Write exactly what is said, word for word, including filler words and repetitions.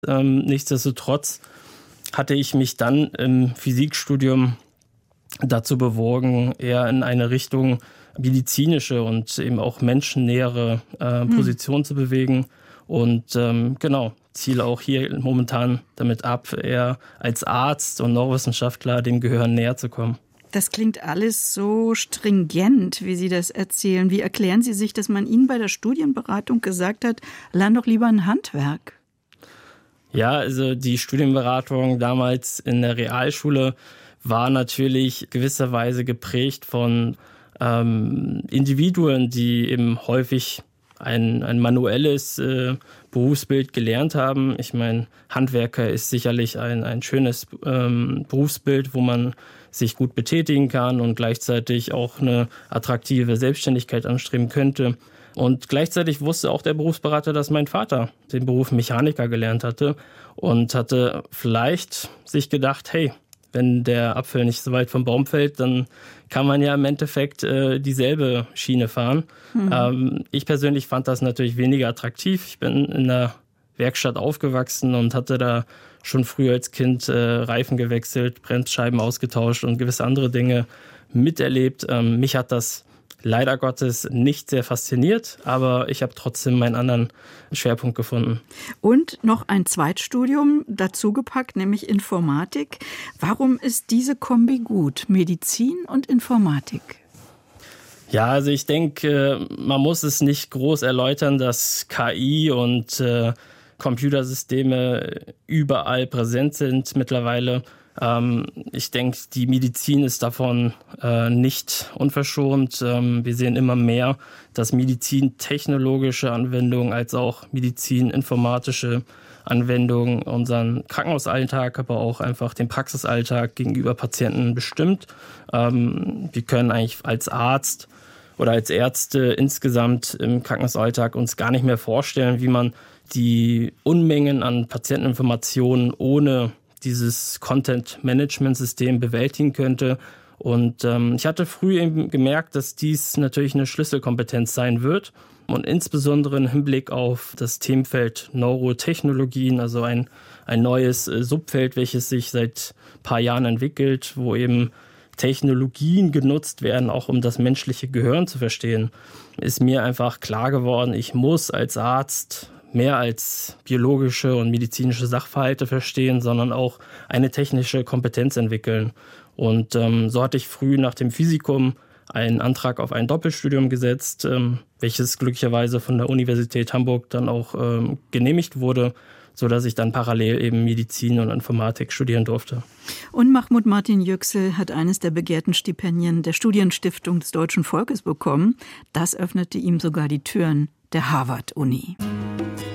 Ähm, nichtsdestotrotz hatte ich mich dann im Physikstudium dazu bewogen, eher in eine Richtung medizinische und eben auch menschennähere äh, Position hm. zu bewegen. Und ähm, genau, ziele auch hier momentan damit ab, eher als Arzt und Neurowissenschaftler dem Gehör näher zu kommen. Das klingt alles so stringent, wie Sie das erzählen. Wie erklären Sie sich, dass man Ihnen bei der Studienberatung gesagt hat, lern doch lieber ein Handwerk? Ja, also die Studienberatung damals in der Realschule war natürlich gewisserweise geprägt von ähm, Individuen, die eben häufig ein, ein manuelles äh, Berufsbild gelernt haben. Ich meine, Handwerker ist sicherlich ein, ein schönes ähm, Berufsbild, wo man sich gut betätigen kann und gleichzeitig auch eine attraktive Selbstständigkeit anstreben könnte. Und gleichzeitig wusste auch der Berufsberater, dass mein Vater den Beruf Mechaniker gelernt hatte und hatte vielleicht sich gedacht, hey, wenn der Apfel nicht so weit vom Baum fällt, dann kann man ja im Endeffekt äh, dieselbe Schiene fahren. Mhm. Ähm, ich persönlich fand das natürlich weniger attraktiv. Ich bin in der Werkstatt aufgewachsen und hatte da schon früh als Kind äh, Reifen gewechselt, Bremsscheiben ausgetauscht und gewisse andere Dinge miterlebt. Ähm, mich hat das leider Gottes nicht sehr fasziniert, aber ich habe trotzdem meinen anderen Schwerpunkt gefunden. Und noch ein Zweitstudium dazugepackt, nämlich Informatik. Warum ist diese Kombi gut, Medizin und Informatik? Ja, also ich denke, man muss es nicht groß erläutern, dass K I und äh, Computersysteme überall präsent sind mittlerweile. Ähm, ich denke, die Medizin ist davon äh, nicht unverschont. Ähm, wir sehen immer mehr, dass medizintechnologische Anwendungen als auch medizininformatische Anwendungen unseren Krankenhausalltag, aber auch einfach den Praxisalltag gegenüber Patienten bestimmt. Ähm, wir können eigentlich als Arzt oder als Ärzte insgesamt im Krankenhausalltag uns gar nicht mehr vorstellen, wie man die Unmengen an Patienteninformationen ohne dieses Content-Management-System bewältigen könnte. Und ähm, ich hatte früh eben gemerkt, dass dies natürlich eine Schlüsselkompetenz sein wird. Und insbesondere im Hinblick auf das Themenfeld Neurotechnologien, also ein, ein neues äh, Subfeld, welches sich seit ein paar Jahren entwickelt, wo eben Technologien genutzt werden, auch um das menschliche Gehirn zu verstehen, ist mir einfach klar geworden, ich muss als Arzt mehr als biologische und medizinische Sachverhalte verstehen, sondern auch eine technische Kompetenz entwickeln. Und ähm, so hatte ich früh nach dem Physikum einen Antrag auf ein Doppelstudium gesetzt, ähm, welches glücklicherweise von der Universität Hamburg dann auch ähm, genehmigt wurde, sodass ich dann parallel eben Medizin und Informatik studieren durfte. Und Mahmoud Martin Yüksel hat eines der begehrten Stipendien der Studienstiftung des Deutschen Volkes bekommen. Das öffnete ihm sogar die Türen der Harvard-Uni.